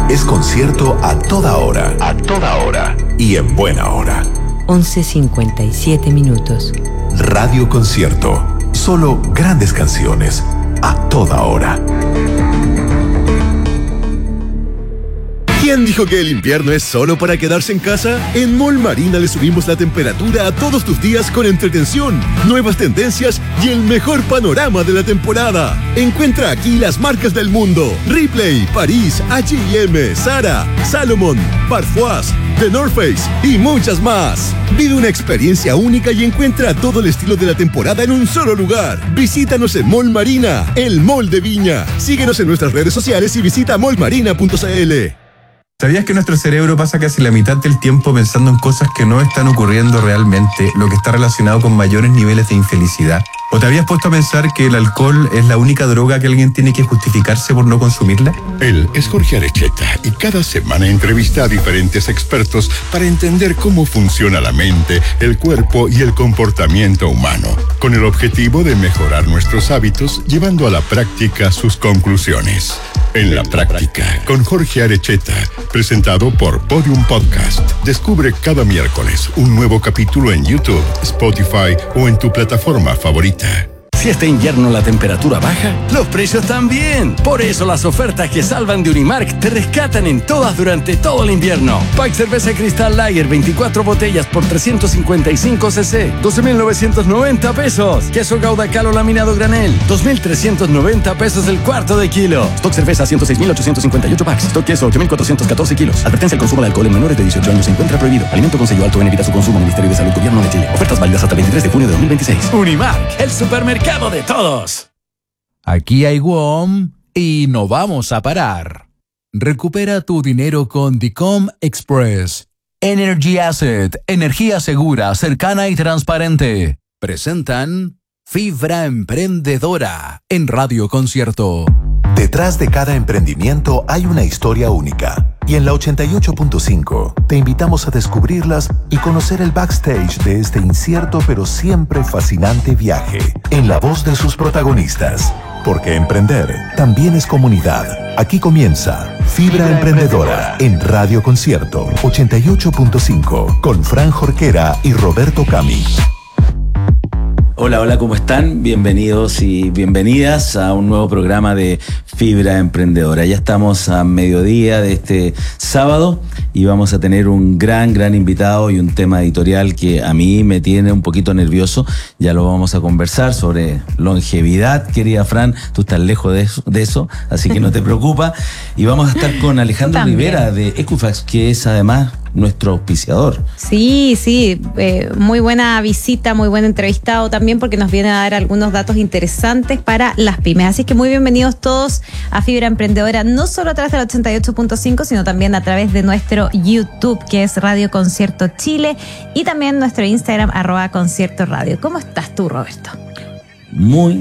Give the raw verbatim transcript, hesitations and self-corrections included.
es concierto a toda hora. A toda hora. Y en buena hora. once cincuenta y siete minutos. Radio Concierto. Solo grandes canciones a toda hora. ¿Quién dijo que el invierno es solo para quedarse en casa? En Mall Marina le subimos la temperatura a todos tus días con entretención, nuevas tendencias y el mejor panorama de la temporada. Encuentra aquí las marcas del mundo: Ripley, París, H y M, Zara, Salomon, Parfois, The North Face y muchas más. Vive una experiencia única y encuentra todo el estilo de la temporada en un solo lugar. Visítanos en Mall Marina, el mall de Viña. Síguenos en nuestras redes sociales y visita mall marina punto c l. ¿Sabías que nuestro cerebro pasa casi la mitad del tiempo pensando en cosas que no están ocurriendo realmente, lo que está relacionado con mayores niveles de infelicidad? ¿O te habías puesto a pensar que el alcohol es la única droga que alguien tiene que justificarse por no consumirla? Él es Jorge Arecheta y cada semana entrevista a diferentes expertos para entender cómo funciona la mente, el cuerpo y el comportamiento humano, con el objetivo de mejorar nuestros hábitos, llevando a la práctica sus conclusiones. En la práctica, con Jorge Arecheta, presentado por Podium Podcast. Descubre cada miércoles un nuevo capítulo en YouTube, Spotify o en tu plataforma favorita. Si este invierno la temperatura baja, los precios también. Por eso las ofertas que salvan de Unimark te rescatan en todas durante todo el invierno. Pack cerveza Cristal Lager, veinticuatro botellas por trescientos cincuenta y cinco cc, doce mil novecientos noventa pesos. Queso Gouda Calo laminado granel, dos mil trescientos noventa pesos el cuarto de kilo. Stock cerveza ciento seis mil ochocientos cincuenta y ocho packs. Stock queso ocho mil cuatrocientos catorce kilos. Advertencia: el consumo de alcohol en menores de dieciocho años se encuentra prohibido. Alimento con sello alto en, evita su consumo. Ministerio de Salud, Gobierno de Chile. Ofertas válidas hasta el veintitrés de junio de dos mil veintiséis. Unimark, el supermercado de todos. Aquí hay W O M y no vamos a parar. Recupera tu dinero con Dicom Express. Energy Asset, energía segura, cercana y transparente. Presentan Fibra Emprendedora en Radio Concierto. Detrás de cada emprendimiento hay una historia única. Y en la ochenta y ocho punto cinco te invitamos a descubrirlas y conocer el backstage de este incierto pero siempre fascinante viaje, en la voz de sus protagonistas. Porque emprender también es comunidad. Aquí comienza Fibra, Fibra Emprendedora, Emprendedora en Radio Concierto ochenta y ocho punto cinco con Fran Jorquera y Roberto Cami. Hola, hola, ¿cómo están? Bienvenidos y bienvenidas a un nuevo programa de Fibra Emprendedora. Ya estamos a mediodía de este sábado y vamos a tener un gran, gran invitado y un tema editorial que a mí me tiene un poquito nervioso. Ya lo vamos a conversar sobre longevidad, querida Fran. Tú estás lejos de eso, de eso así que no te preocupa. Y vamos a estar con Alejandro Rivera de Equifax, que es además nuestro auspiciador. Sí, sí, eh, muy buena visita, muy buen entrevistado también, porque nos viene a dar algunos datos interesantes para las pymes. Así que muy bienvenidos todos a Fibra Emprendedora, no solo a través del ochenta y ocho punto cinco, sino también a través de nuestro YouTube, que es Radio Concierto Chile, y también nuestro Instagram, arroba Concierto Radio. ¿Cómo estás tú, Roberto? Muy